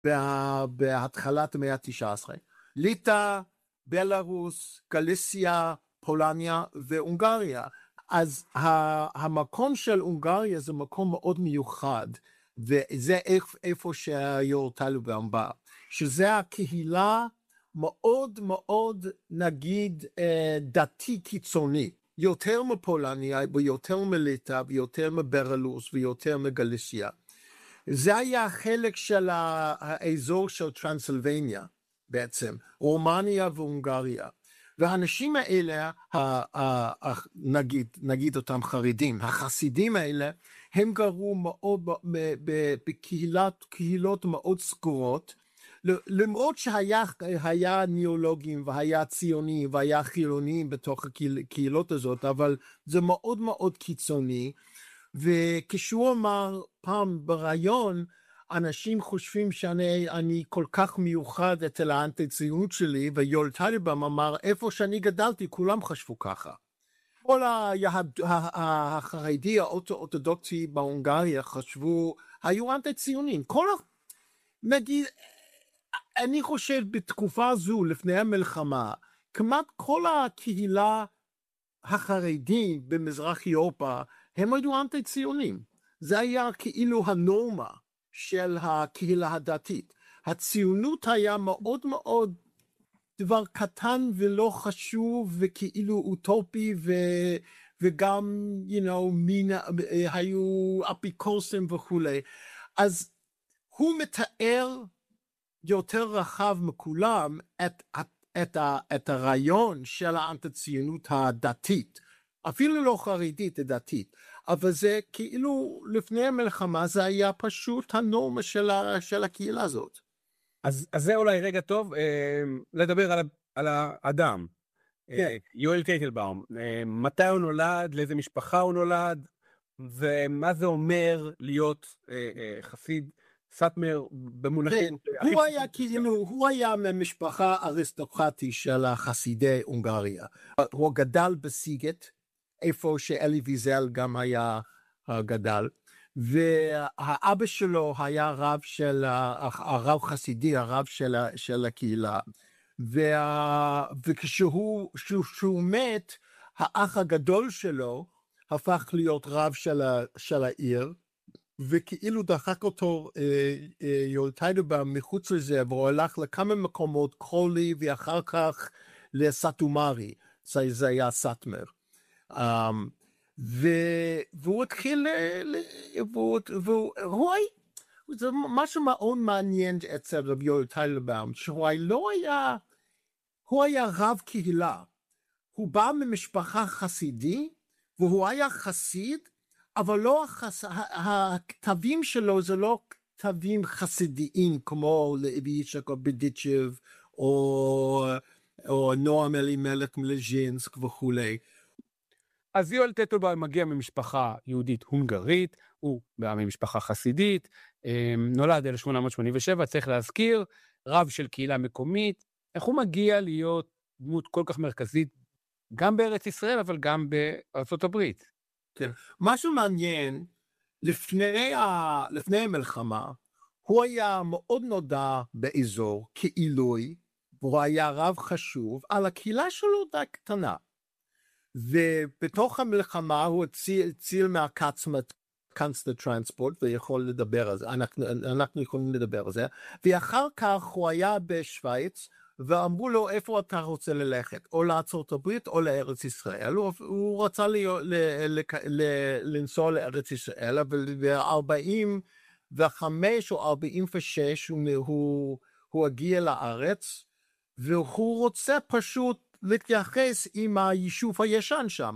בהתחלת המאה ה-19. ליטא, בלרוס, גליסיה, פולניה והונגריה. אז המקום של הונגריה זה מקום מאוד מיוחד, וזה איפה שהיו"ר טייטלבאום בא, שזה הקהילה מאוד מאוד נגיד דתי קיצוני, יותר מפולניה ויותר מליטא ויותר מבלרוס ויותר מגליסיה. זה היה חלק של האזור של טרנסילבניה בעצם, רומניה והונגריה. והאנשים האלה, נגיד אותם חרדים, החסידים האלה, הם גרו מאוד בקהילות מאוד סגורות, למרות שהיה ניאולוגים והיה ציונים והיה חילונים בתוך הקהילות הזאת, אבל זה מאוד מאוד קיצוני, וכשהוא אמר פעם ברעיון, אנשים חושבים שאני כל כך מיוחד אצל האנטי-ציונות שלי, ויואל טייטלבאום אמר, איפה שאני גדלתי, כולם חשבו ככה. כל החרדי האורתודוקסי בהונגריה חשבו, היו אנטי-ציונים. נגיד, אני חושב בתקופה זו, לפני המלחמה, כמעט כל הקהילה החרדית במזרח אירופה, הם היו אנטי-ציונים. זה היה כאילו הנורמה של הקהילה הדתית. הציונות היה מאוד מאוד דבר קטן ולא חשוב וכאילו אוטופי וגם, היו אפיקורסים וכולי. אז הוא מתאר יותר רחב מכולם את הרעיון של האנטי-ציונות הדתית. אפילו לא חרדית, דתית. אבל זה כאילו לפני המלחמה זה היה פשוט הנורמה של הקהילה הזאת. אז זה אולי רגע טוב לדבר על האדם. יואל טייטלבאום, מתי הוא נולד, לאיזה משפחה הוא נולד, ומה זה אומר להיות חסיד סאטמר במונחים. הוא היה ממשפחה אריסטוקרטית של חסידי הונגריה. הוא גדל בסיגט, איפה שאלי ויזל גם היה גדל, והאבא שלו היה הרב חסידי, הרב של הקהילה, וכשהוא מת, האח הגדול שלו הפך להיות רב של העיר, וכאילו דחק אותו יואל טייטלבאום מחוץ לזה, והוא הלך לכמה מקומות, קרולי ואחר כך לסאטומרי, זה היה סאטמר. והוא התחיל, זה משהו מאוד מעניין אצל רבי יואל טייטלבאום, שהוא היה רב קהילה, הוא בא ממשפחה חסידי, והוא היה חסיד, אבל לא הכתבים שלו זה לא כתבים חסידיים כמו לאבישק או בדיצ'ב או נועם אלימלך מלז'ינסק וכולי. אז יואל טייטלבאום מגיע ממשפחה יהודית הונגרית, הוא בא ממשפחה חסידית, נולד 1887, צריך להזכיר, רב של קהילה מקומית. איך הוא מגיע להיות דמות כל כך מרכזית גם בארץ ישראל אבל גם בארצות הברית? כן. משהו מעניין, לפני המלחמה, הוא היה מאוד נודע באזור כעילוי, והוא היה רב חשוב, על הקהילה שלו די קטנה. ובתוך המלחמה הוא הציל מהקאנצלר טרנספורט, ויכול לדבר על זה, אנחנו יכולים לדבר על זה, ואחר כך הוא היה בשוויץ, ואמרו לו איפה אתה רוצה ללכת, או לארצות הברית או לארץ ישראל, הוא רצה לנסוע לארץ ישראל, אבל ב-45 או 46 הוא הגיע לארץ, והוא רוצה פשוט להתייחס עם היישוב הישן שם,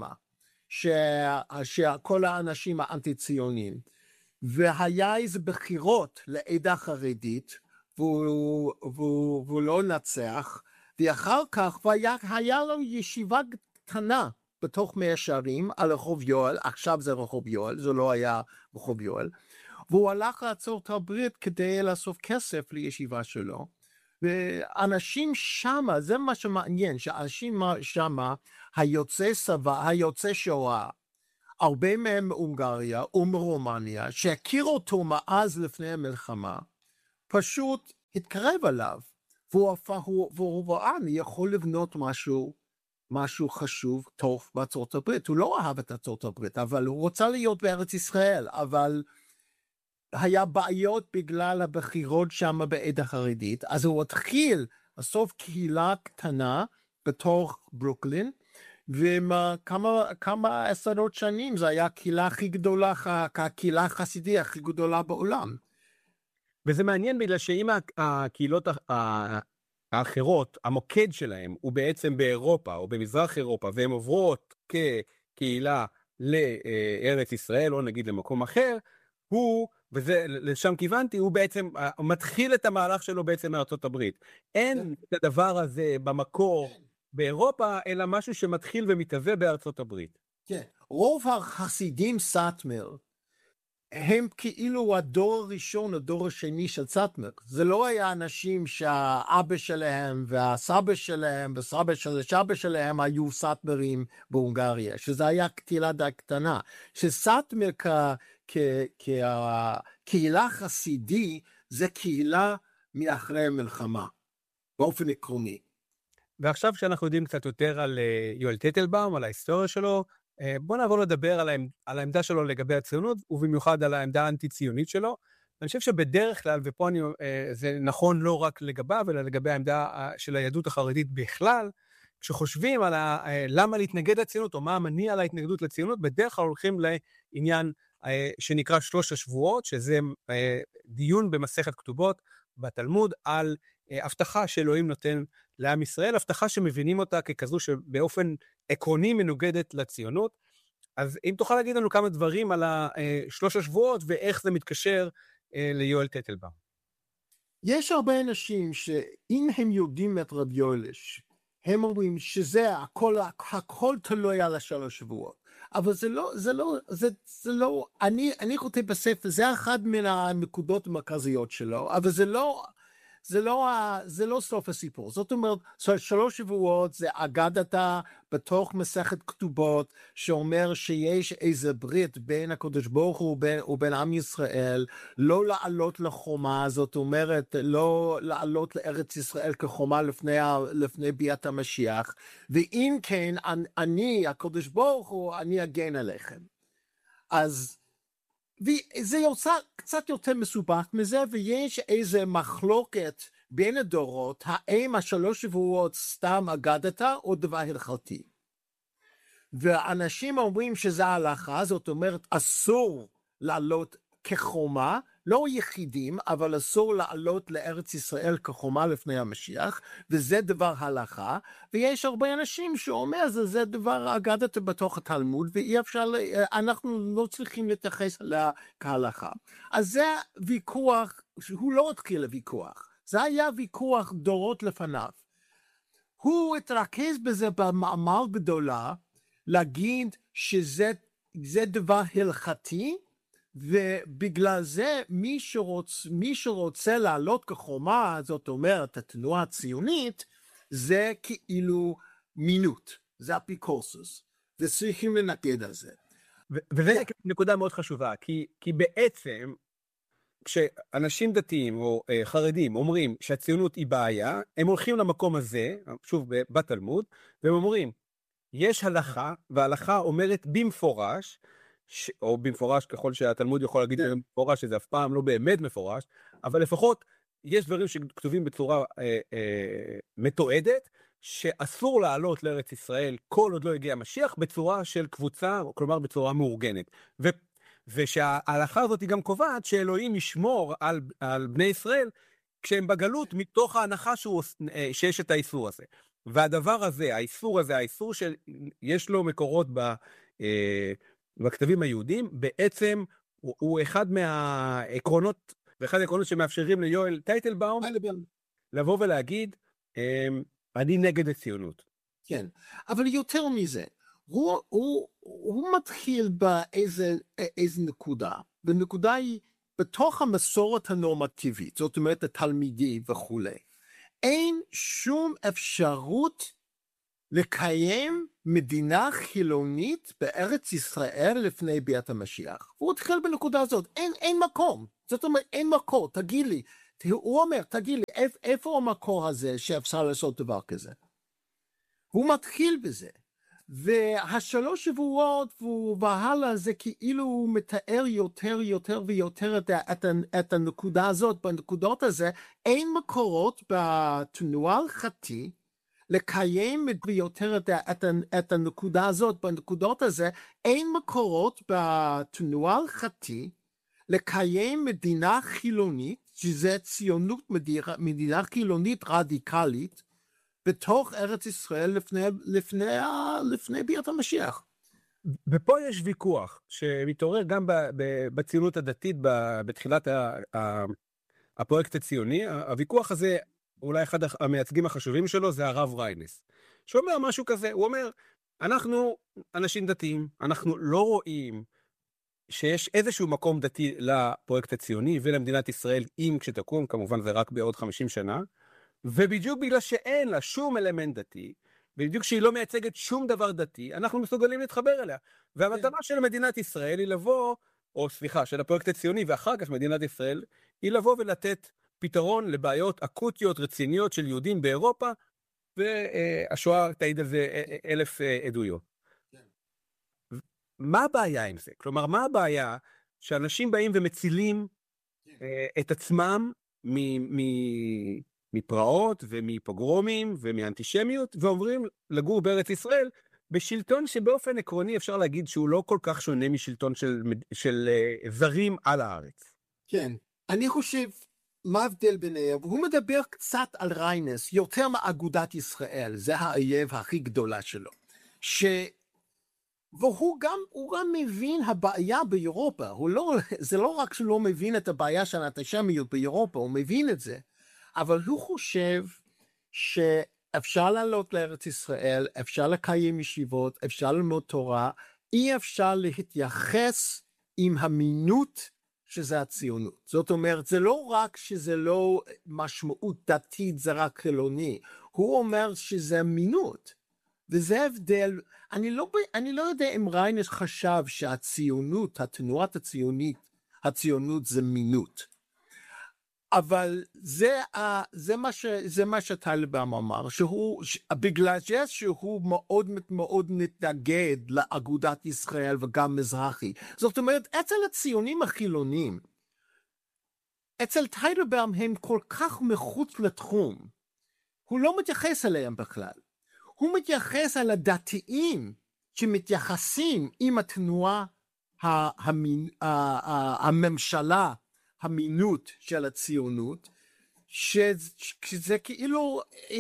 שכל האנשים האנטי-ציונים, והיה איזה בחירות לעדה חרדית, והוא לא נצח, ואחר כך היה לו ישיבה קטנה בתוך מאה שערים על רחוב יואל, עכשיו זה רחוב יואל, זה לא היה רחוב יואל, והוא הלך לארצות הברית כדי לאסוף כסף לישיבה שלו, ואנשים שמה, זה מה שמעניין, שאנשים שמה, היוצא שואה, הרבה מהם מהונגריה ומרומניה, שהכירו אותו מאז לפני המלחמה, פשוט התקרב אליו, והוא ראה, אני יכול לבנות משהו חשוב, טוב בארצות הברית. הוא לא אהב את ארצות הברית, אבל הוא רוצה להיות בארץ ישראל, אבל היה בעיות בגלל הבחירות שם בעדה החרדית, אז הוא התחיל בסוף קהילה קטנה בתוך ברוקלין, וכמה עשרות שנים זה היה הקהילה הכי גדולה, הקהילה החסידית הכי גדולה בעולם. וזה מעניין בגלל שאם הקהילות האחרות, המוקד שלהם הוא בעצם באירופה או במזרח אירופה, והן עוברות כקהילה לארץ ישראל או נגיד למקום אחר, וזה לשם כיוונתי, הוא בעצם מתחיל את המהלך שלו בעצם מארצות הברית. אין את הדבר הזה במקור באירופה, אלא משהו שמתחיל ומתהווה בארצות הברית. כן, רוב החסידים סאטמר, הם כאילו הדור הראשון, הדור השני של סאטמר. זה לא היה אנשים שהאבא שלהם והסבא שלהם וסבא של הסבא שלהם היו סאטמרים בהונגריה, שזה היה קהילה די קטנה. שסאטמר כקהילה חסידי, זה קהילה מאחרי המלחמה, באופן עקרוני. ועכשיו שאנחנו יודעים קצת יותר על יואל טייטלבאום, על ההיסטוריה שלו, בוא נעבור לדבר על העמדה שלו לגבי הציונות, ובמיוחד על העמדה האנטי-ציונית שלו. אני חושב שבדרך כלל, ופה זה נכון לא רק לגביו, אלא לגבי העמדה של היהדות החרדית בכלל, כשחושבים על למה להתנגד לציונות, או מה המניע להתנגדות לציונות, בדרך כלל הולכים לעניין שנקרא 3 השבועות, שזה דיון במסכת כתובות בתלמוד, על הבטחה שאלוהים נותן לעם ישראל, הבטחה שמבינים אותה ככזו שבאופן עקרוני מנוגדת לציונות. אז אם תוכל להגיד לנו כמה דברים על 3 השבועות, ואיך זה מתקשר ליואל טייטלבאום. יש הרבה אנשים שאם הם יודעים את רב יואלש, הם אומרים שזה הכל תלוי על 3 שבועות. אבל זה לא, אני כותב בספר, זה אחד מן הנקודות המרכזיות שלו, אבל זה לא סוף הסיפור. זאת אומרת, 3 שבועות זה אגדתה בתוך מסכת כתובות, שאומר שיש איזה ברית בין הקדוש ברוך הוא ובין עם ישראל, לא לעלות לחומה, זאת אומרת, לא לעלות לארץ ישראל כחומה לפני ביאת המשיח, ואם כן, אני, הקדוש ברוך הוא, אני אגן עליכם. אז וזה יוצא קצת יותר מסובך מזה, ויש איזה מחלוקת בין הדורות, האם 3 שבועות סתם אגדתה או דבר הלכתי. ואנשים אומרים שזה ההלכה, זאת אומרת אסור לעלות כחומה, לא יחידים, אבל אסור לעלות לארץ ישראל כחומה לפני המשיח, וזה דבר הלכה, ויש הרבה אנשים שאומר זה דבר אגדתה בתוך התלמוד, ואי אפשר, אנחנו לא צריכים להתייחס אליה כהלכה. אז זה ויכוח, שהוא לא התחיל לוויכוח, זה היה ויכוח דורות לפניו. הוא התרכז בזה במאמר גדולה, להגיד שזה דבר הלכתי, ובגלל זה מי שרוצה לעלות כחומה, זאת אומרת התנועה הציונית, זה כאילו מינות, זה אפיקורסוס, וצריכים לנגד על זה. וזה נקודה מאוד חשובה, כי בעצם כשאנשים דתיים או חרדים אומרים שהציונות היא בעיה, הם הולכים למקום הזה, שוב בתלמוד, והם אומרים, יש הלכה, וההלכה אומרת במפורש, או במפורש ככל שהתלמוד יכול להגיד במפורש, שזה אף פעם לא באמת מפורש, אבל לפחות יש דברים שכתובים בצורה מתועדת, שאסור לעלות לארץ ישראל כל עוד לא הגיע המשיח, בצורה של קבוצה, כלומר בצורה מאורגנת. ושההלכה הזאת היא גם קובעת שאלוהים ישמור על בני ישראל, כשהם בגלות מתוך ההנחה שיש את האיסור הזה. והדבר הזה, האיסור הזה, האיסור שיש לו מקורות בכתבים היהודים, בעצם הוא אחד מהעקרונות, ואחד העקרונות שמאפשרים ליואל טייטלבאום, לבוא ולהגיד, אני נגד הציונות. כן, אבל יותר מזה, הוא מתחיל באיזה נקודה, בנקודה היא בתוך המסורת הנורמטיבית, זאת אומרת התלמידי וכו'. אין שום אפשרות לקיים מדינה חילונית בארץ ישראל לפני ביאת המשיח. הוא התחיל בנקודה הזאת, אין מקום, זאת אומרת אין מקור, תגיד לי, הוא אומר, תגיד לי, איפה המקור הזה שאפשר לעשות דבר כזה? הוא מתחיל בזה, והשלוש שבועות והלאה זה כאילו הוא מתאר יותר ויותר את הנקודה הזאת. בנקודות הזה אין מקורות בתנועה ההלכתי לקיים יותר את הנקודה הזאת. בנקודות הזה אין מקורות בתנועה ההלכתי לקיים מדינה חילונית, שזה ציונות, מדינה חילונית רדיקלית, בתוך ארץ ישראל לפני ביאת המשיח. ופה יש ויכוח שמתעורר גם בציונות הדתית בתחילת הפרויקט הציוני. הוויכוח הזה, אולי אחד המייצגים החשובים שלו זה הרב ריינס, שאומר משהו כזה, הוא אומר, אנחנו אנשים דתיים, אנחנו לא רואים שיש איזשהו מקום דתי לפרויקט הציוני ולמדינת ישראל, אם כשתקום, כמובן זה רק בעוד 50 שנה, ובדיוק בגלל שאין לה שום אלמנט דתי, ובדיוק שהיא לא מייצגת שום דבר דתי, אנחנו מסוגלים להתחבר אליה. והמטרה של מדינת ישראל היא לבוא, או סליחה, של הפרויקט הציוני, ואחר כך מדינת ישראל, היא לבוא ולתת פתרון לבעיות אקוטיות, רציניות של יהודים באירופה, והשואה תעיד על זה 1000 עדויות. מה הבעיה עם זה? כלומר, מה הבעיה שאנשים באים ומצילים את עצמם מפרעות ומפוגרומים ומאנטישמיות, ואומרים לגור בארץ ישראל בשלטון שבאופן עקרוני אפשר להגיד שהוא לא כל כך שונה משלטון של זרים על הארץ. כן, אני חושב מה ההבדל ביניהם. הוא מדבר קצת על ריינס, יותר מאגודת ישראל, זה האויב הכי גדולה שלו, והוא גם מבין הבעיה באירופה. זה לא רק שהוא לא מבין את הבעיה של האנטישמיות באירופה, הוא מבין את זה, אבל הוא חושב שאפשר לעלות לארץ ישראל, אפשר לקיים ישיבות, אפשר ללמוד תורה, אי אפשר להתייחס עם המינות שזה הציונות. זאת אומרת, זה לא רק שזה לא משמעות דתית, זה רק חילוני, הוא אומר שזה מינות, וזה הבדל. אני לא יודע אם ריינס חשב שהציונות, התנועת הציונות זה מינות, אבל זה מה שטיילבאום אמר, בגלל שהוא מאוד מתנגד לאגודת ישראל וגם מזרחי. זאת אומרת, אצל הציונים החילונים, אצל טיילבאום הם כל כך מחוץ לתחום, הוא לא מתייחס אליהם בכלל. הוא מתייחס על הדתיים שמתייחסים עם התנועה, הממשלה, המינות של הציונות, שזה כאילו,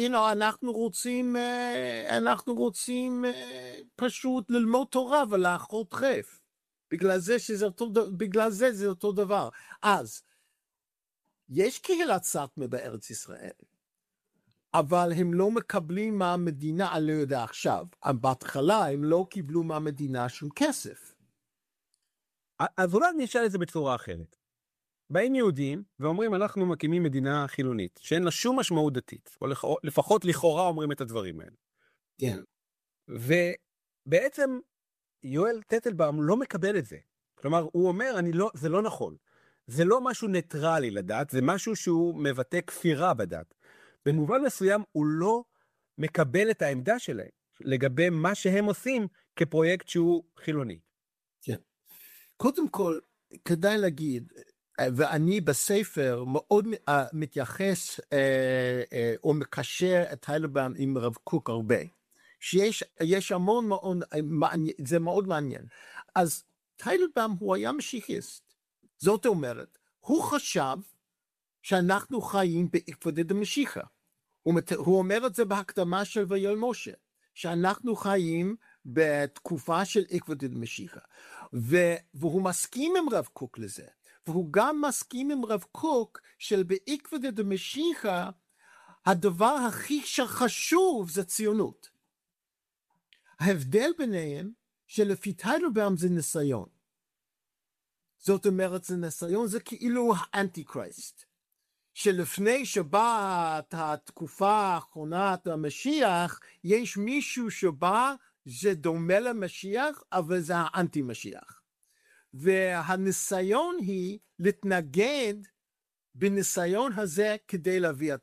אנחנו רוצים פשוט ללמוד תורה ולאכול טרף. בגלל זה זה אותו דבר. אז, יש קהילת סאטמר בארץ ישראל, אבל הם לא מקבלים מהמדינה, אני לא יודע עכשיו, בהתחלה הם לא קיבלו מהמדינה שום כסף. אז אולי נשאל את זה בצורה אחרת. באים יהודים ואומרים, אנחנו מקימים מדינה חילונית, שאין לה שום משמעות דתית, או לפחות לכאורה אומרים את הדברים האלה. כן. ובעצם יואל טטלבאום לא מקבל את זה. כלומר, הוא אומר, זה לא נכון. זה לא משהו ניטרלי לדת, זה משהו שהוא מבטא כפירה בדת. במובן מסוים הוא לא מקבל את העמדה שלהם, לגבי מה שהם עושים כפרויקט שהוא חילוני. כן. קודם כל, כדאי להגיד, ואני בספר מאוד מתייחס או מקשר את טיילבאום עם רב קוק הרבה, שיש המון מאוד, זה מאוד מעניין. אז טיילבאום הוא היה משיחיסט, זאת אומרת, הוא חשב שאנחנו חיים בעקבותא דמשיחא. הוא אומר את זה בהקדמה של ויואל משה, שאנחנו חיים בתקופה של עקבותא דמשיחא, והוא מסכים עם רב קוק לזה, והוא גם מסכים עם רב קוק של בעקבותא דמשיחא, הדבר הכי חשוב זה ציונות. ההבדל ביניהם שלפי טיילבאום זה ניסיון. זאת אומרת, זה ניסיון, זה כאילו האנטי-קריסט. שלפני שבאה התקופה האחרונה המשיח, יש מישהו שבא, זה דומה למשיח, אבל זה האנטי-משיח. והניסיון היא להתנגד בניסיון הזה כדי להביא את